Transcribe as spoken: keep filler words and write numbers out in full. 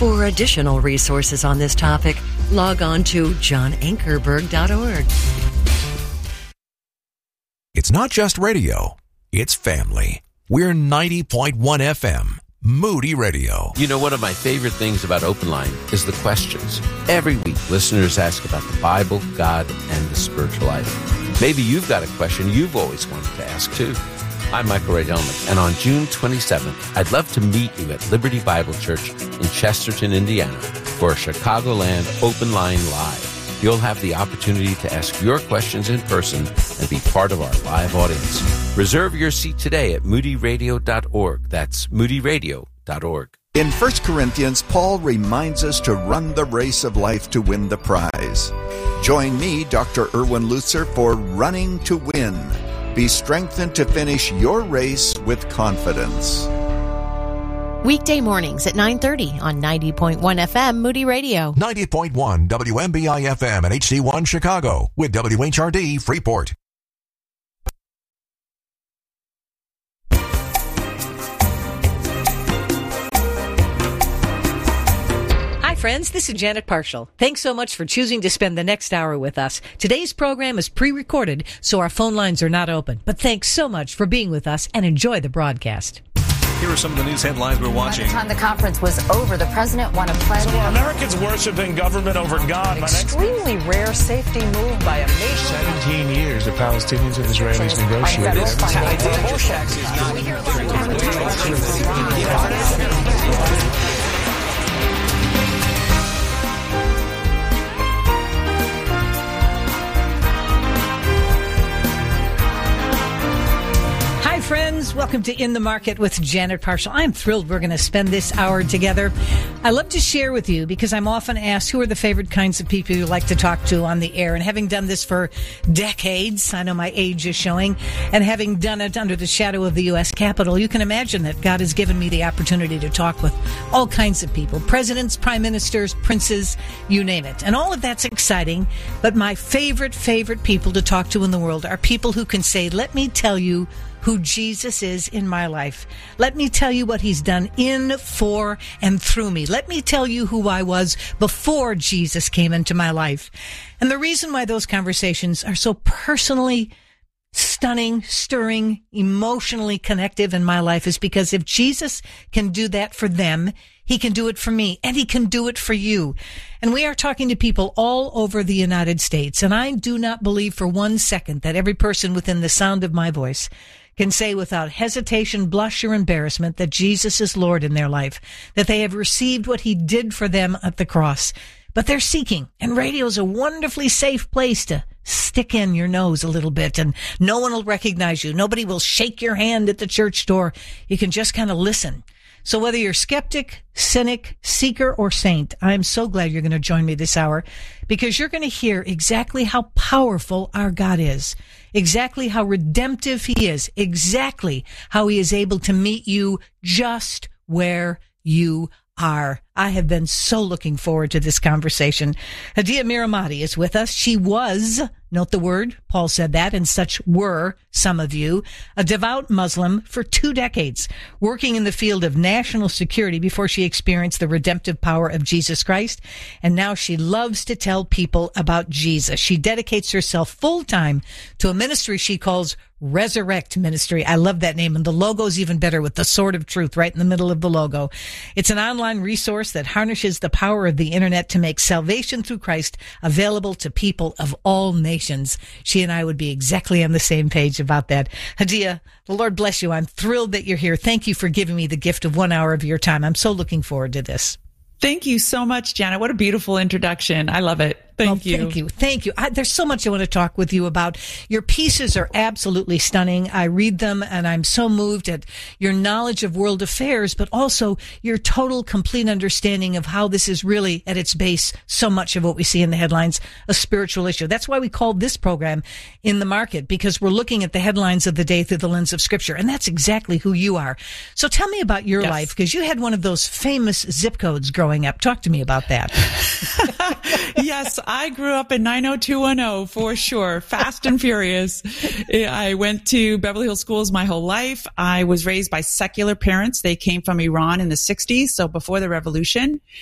For additional resources on this topic, log on to john ankerberg dot org. It's not just radio, it's family. We're ninety point one F M, Moody Radio. You know, one of my favorite things about Open Line is the questions. Every week, listeners ask about the Bible, God, and the spiritual life. Maybe you've got a question you've always wanted to ask, too. I'm Michael Ray Delman, and on June twenty-seventh, I'd love to meet you at Liberty Bible Church in Chesterton, Indiana, for a Chicagoland Open Line Live. You'll have the opportunity to ask your questions in person and be part of our live audience. Reserve your seat today at moody radio dot org. That's moody radio dot org. In First Corinthians, Paul reminds us to run the race of life to win the prize. Join me, Doctor Erwin Lutzer, for Running to Win. Be strengthened to finish your race with confidence. Weekday mornings at nine thirty on ninety point one F M Moody Radio. ninety point one W M B I F M and H D one Chicago with W H R D Freeport. Friends, this is Janet Parshall. Thanks so much for choosing to spend the next hour with us. Today's program is pre-recorded, so our phone lines are not open. But thanks so much for being with us and enjoy the broadcast. Here are some of the news headlines we're watching. By the time the conference was over, the president won a pledge. So are Americans worshiping government over God? An extremely next... rare safety move by a nation. Seventeen years the Palestinians and Israelis negotiated. Friends, welcome to In the Market with Janet Parshall. I'm thrilled we're going to spend this hour together. I love to share with you because I'm often asked who are the favorite kinds of people you like to talk to on the air. And having done this for decades, I know my age is showing, and having done it under the shadow of the U S Capitol, you can imagine that God has given me the opportunity to talk with all kinds of people, presidents, prime ministers, princes, you name it. And all of that's exciting. But my favorite, favorite people to talk to in the world are people who can say, let me tell you who Jesus is in my life. Let me tell you what he's done in, for, and through me. Let me tell you who I was before Jesus came into my life. And the reason why those conversations are so personally stunning, stirring, emotionally connective in my life is because if Jesus can do that for them, he can do it for me, and he can do it for you. And we are talking to people all over the United States, and I do not believe for one second that every person within the sound of my voice can say without hesitation, blush, or embarrassment that Jesus is Lord in their life, that they have received what he did for them at the cross. But they're seeking, and radio is a wonderfully safe place to stick in your nose a little bit, and no one will recognize you. Nobody will shake your hand at the church door. You can just kind of listen. So whether you're skeptic, cynic, seeker, or saint, I'm so glad you're going to join me this hour because you're going to hear exactly how powerful our God is, exactly how redemptive he is, exactly how he is able to meet you just where you are. I have been so looking forward to this conversation. Hadiya Miramati is with us. She was, note the word, Paul said that, and such were some of you, a devout Muslim for two decades, working in the field of national security before she experienced the redemptive power of Jesus Christ. And now she loves to tell people about Jesus. She dedicates herself full-time to a ministry she calls Resurrect Ministry. I love that name, and the logo's even better with the sword of truth right in the middle of the logo. It's an online resource that harnesses the power of the internet to make salvation through Christ available to people of all nations. She and I would be exactly on the same page about that. Hadiya, the Lord bless you. I'm thrilled that you're here. Thank you for giving me the gift of one hour of your time. I'm so looking forward to this. Thank you so much, Janet. What a beautiful introduction. I love it. Thank oh, you. Thank you. Thank you. I, there's so much I want to talk with you about. Your pieces are absolutely stunning. I read them and I'm so moved at your knowledge of world affairs, but also your total, complete understanding of how this is really at its base, so much of what we see in the headlines, a spiritual issue. That's why we call this program In the Market, because we're looking at the headlines of the day through the lens of Scripture. And that's exactly who you are. So tell me about your yes. life, because you had one of those famous zip codes growing up. Talk to me about that. Yes, I grew up in nine oh two one oh for sure. Fast and furious. I went to Beverly Hills schools my whole life. I was raised by secular parents. They came from Iran in the sixties, so before the revolution.